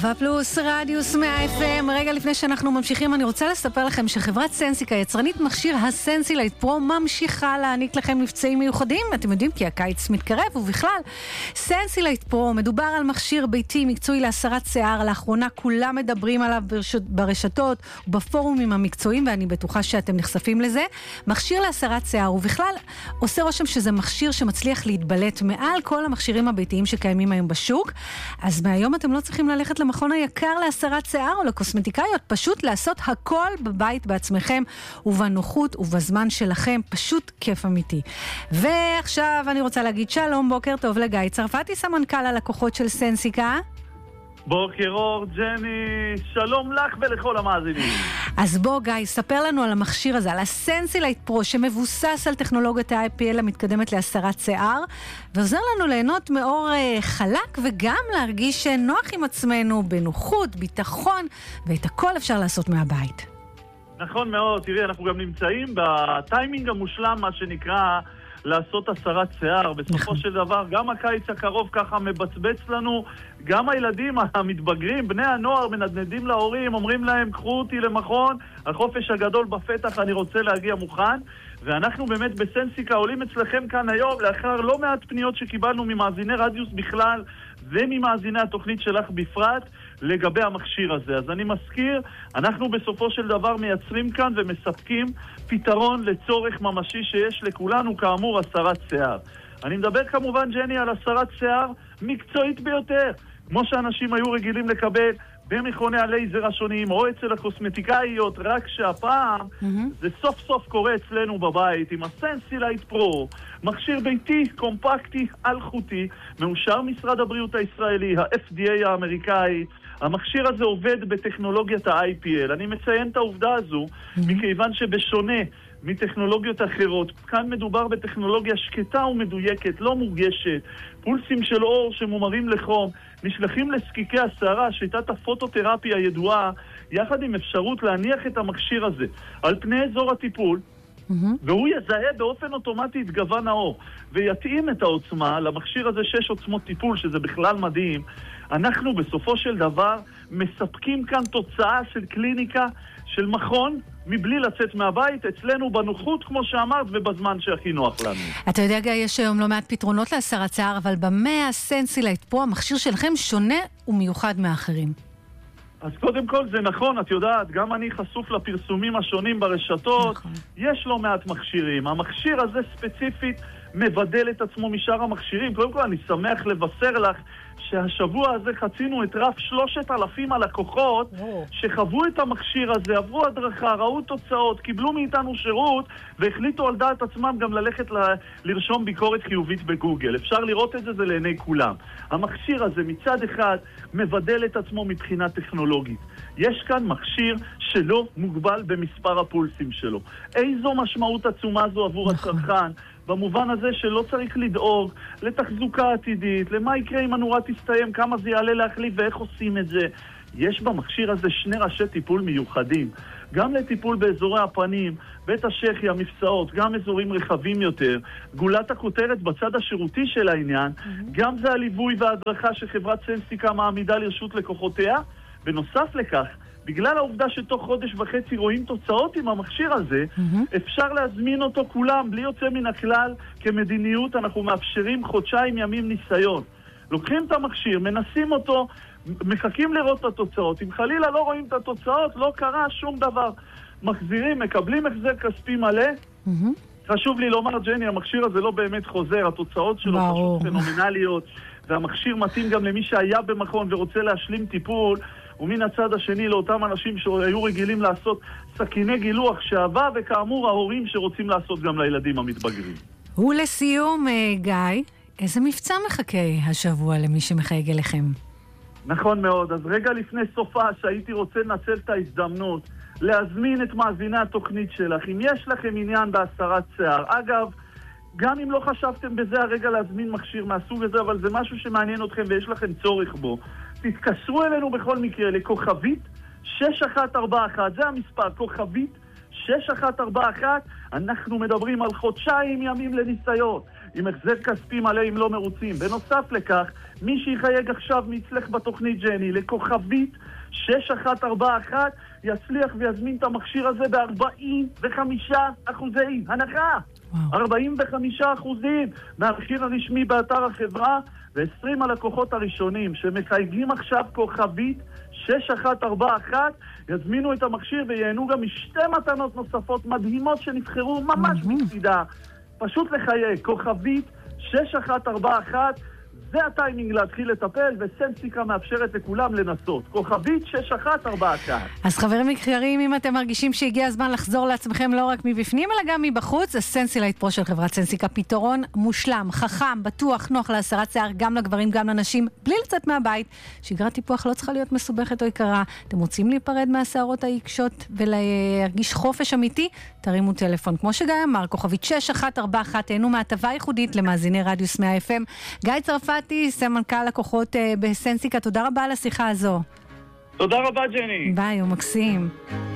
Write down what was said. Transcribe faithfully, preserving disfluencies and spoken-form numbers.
ופלוס רדיוס מאה אף אם. רגע לפני שאנחנו ממשיכים, אני רוצה לספר לכם שחברת סנסיקה, יצרנית מכשיר הסנסילייט פרו, ממשיכה להעניק לכם מבצעים מיוחדים. אתם יודעים כי הקיץ מתקרב, ובכלל סנסילייט פרו מדובר על מכשיר ביתי מקצועי להסרת שיער. לאחרונה כולם מדברים עליו ברשתות ובפורומים המקצועיים, ואני בטוחה שאתם נחשפים לזה. מכשיר להסרת שיער, ובכלל עושה רושם שזה מכשיר שמצליח להתבלט מעל כל המכשירים הביתיים שקיימים היום בשוק. אז מהיום אתם לא צריכים ללכת למכון היקר להסרת שיער או לקוסמטיקאיות, פשוט לעשות הכל בבית בעצמכם ובנוחות ובזמן שלכם, פשוט כיף אמיתי. ועכשיו אני רוצה להגיד שלום, בוקר טוב לגיא צרפתי, סמנכ"ל הלקוחות של סנסיקה. בוקר אור ג'ני, שלום לך ולכל המאזינים. אז בוא גיא, ספר לנו על המכשיר הזה, על הסנסילייט פרו שמבוסס על טכנולוגיית ה-איי פי אל המתקדמת להסרת שיער, ועוזר לנו ליהנות מאור חלק וגם להרגיש נוח עם עצמנו, בנוחות, ביטחון, ואת הכל אפשר לעשות מהבית. נכון מאוד, תראי, אנחנו גם נמצאים בטיימינג המושלם, מה שנקרא לעשות הסרת שיער. בסופו של דבר, גם הקיץ הקרוב ככה מבצבץ לנו, גם הילדים המתבגרים, בני הנוער מנדנדים להורים, אומרים להם, קחו אותי למכון, החופש הגדול בפתח, אני רוצה להגיע מוכן. ואנחנו באמת בסנסיקה עולים אצלכם כאן היום, לאחר לא מעט פניות שקיבלנו ממאזיני רדיוס בכלל, וממאזיני התוכנית שלך בפרט, לגבי המכשיר הזה. אז אני מזכיר, אנחנו בסופו של דבר מייצרים כאן ומספקים פתרון לצורך ממשי שיש לכולנו, כאמור, הסרת שיער. אני מדבר כמובן, ג'ני, על הסרת שיער מקצועית ביותר, כמו שאנשים היו רגילים לקבל במכוני הלייזר השונים או אצל הקוסמטיקאיות, רק שהפעם mm-hmm. זה סוף סוף קורה אצלנו בבית עם הסנסילייט פרו, מכשיר ביתי, קומפקטי, אלחוטי, מאושר משרד הבריאות הישראלי, ה-אף די איי האמריקאי. המכשיר הזה עובד בטכנולוגיית ה-איי פי אל. אני מציין את העובדה הזו, mm-hmm. מכיוון שבשונה מטכנולוגיות אחרות, כאן מדובר בטכנולוגיה שקטה ומדויקת, לא מורגשת, פולסים של אור שמומרים לחום, נשלחים לסקיקי השערה, שיטת הפוטותרפיה הידועה, יחד עם אפשרות להניח את המכשיר הזה על פני אזור הטיפול, mm-hmm. והוא יזהה באופן אוטומטי את גוון האור, ויתאים את העוצמה למכשיר הזה שש עוצמות טיפול, שזה בכלל מדהים. אנחנו בסופו של דבר מספקים כאן תוצאה של קליניקה, של מכון, מבלי לצאת מהבית, אצלנו בנוחות, כמו שאמרת, ובזמן שהכי נוח לנו. אתה יודע, גיא, יש היום לא מעט פתרונות להסרת שיער, אבל במה הסנסילייט פרו, המכשיר שלכם שונה ומיוחד מאחרים? אז קודם כל זה נכון, את יודעת, גם אני חשוף לפרסומים השונים ברשתות, נכון. יש לא מעט מכשירים. המכשיר הזה ספציפית מבדל את עצמו משאר המכשירים. קודם כל אני שמח לבשר לך שהשבוע הזה חצינו את רף שלושת אלפים הלקוחות שחוו את המכשיר הזה, עברו הדרכה, ראו תוצאות, קיבלו מאיתנו שירות והחליטו על דעת עצמם גם ללכת ל... לרשום ביקורת חיובית בגוגל. אפשר לראות את זה, זה לעיני כולם. המכשיר הזה מצד אחד מבדל את עצמו מבחינה טכנולוגית. יש כאן מכשיר שלא מוגבל במספר הפולסים שלו. איזו משמעות עצומה זו עבור הצרכן? במובן הזה שלא צריך לדאוג לתחזוקה עתידית, למה יקרה אם הנורה תסתיים, כמה זה יעלה להחליף ואיך עושים את זה. יש במכשיר הזה שני ראשי טיפול מיוחדים, גם לטיפול באזורי הפנים, בית השכי, המפסעות, גם אזורים רחבים יותר. גולת הכותרת בצד השירותי של העניין, mm-hmm. גם זה הליווי וההדרכה שחברת סנסיקה מעמידה לרשות לקוחותיה. בנוסף לכך, בגלל העובדה שתוך חודש וחצי רואים תוצאות עם המכשיר הזה, mm-hmm. אפשר להזמין אותו כולם, בלי יוצא מן הכלל. כמדיניות אנחנו מאפשרים חודשיים ימים ניסיון. לוקחים את המכשיר, מנסים אותו, מחכים לראות את התוצאות. אם חלילה לא רואים את התוצאות, לא קרה שום דבר. מחזירים, מקבלים החזר כספי מלא. Mm-hmm. חשוב לי לומר, ג'ני, המכשיר הזה לא באמת חוזר, התוצאות שלו פשוט פנומנליות, והמכשיר מתאים גם למי שהיה במכון ורוצה להשלים טיפול, ומן הצד השני לאותם אנשים שהיו רגילים לעשות סכיני גילוח שעבה, וכאמור ההורים שרוצים לעשות גם לילדים המתבגרים. ולסיום, גיא, איזה מבצע מחכה השבוע למי שמחייג אליכם? נכון מאוד, אז רגע לפני סופה שהייתי רוצה לנצל את ההזדמנות להזמין את מאזיני התוכנית שלך, אם יש לכם עניין בהסרת שיער. אגב, גם אם לא חשבתם בזה הרגע להזמין מכשיר מהסוג הזה, אבל זה משהו שמעניין אתכם ויש לכם צורך בו, תתקשרו אלינו בכל מקרה לכוכבית שש אחת ארבע אחת, זה המספר, כוכבית שש אחת ארבע אחת. אנחנו מדברים על חודשיים ימים לניסיון, עם החזר כספי מלא אם לא מרוצים. בנוסף לכך, מי שיחייג עכשיו מאצלך בתוכנית ג'ני לכוכבית שש אחת ארבע אחת יצליח ויזמין את המכשיר הזה ב-ארבעים וחמישה אחוזי הנחה. ארבעים וחמישה אחוזים מהמחיר הרשמי באתר החברה, ו-עשרים הלקוחות הראשונים שמחייגים עכשיו כוכבית שש אחת ארבע אחת יזמינו את המכשיר וייהנו גם משתי מתנות נוספות מדהימות שנבחרו ממש בצדה. פשוט לחייג, כוכבית שש אחת ארבע אחת, זה הטיימינג להתחיל לטפל, וסנסיקה מאפשרת לכולם לנסות. כוכבית שש אחת ארבע אחת. אז חברים יקרים, אם אתם מרגישים שהגיע הזמן לחזור לעצמכם לא רק מבפנים, אלא גם מבחוץ, הסנסילייט פרו של חברת סנסיקה, פתרון מושלם, חכם, בטוח, נוח להסרת שיער, גם לגברים, גם לנשים, בלי לצאת מהבית. שגרת טיפוח לא צריכה להיות מסובכת או יקרה. אתם רוצים להיפרד מהשערות העיקשות ולהרגיש חופש אמיתי? תרימו טלפון. כמו שגיא אמר, כוכבית שש אחת ארבע אחת, תהנו מהטבה ייחודית למאזיני רדיוס מאה אף אם. גיא צרפתי, סמנכ"ל לקוחות בסנסיקה, תודה רבה על השיחה הזו. תודה רבה, ג'ני. ביי, הוא מקסים.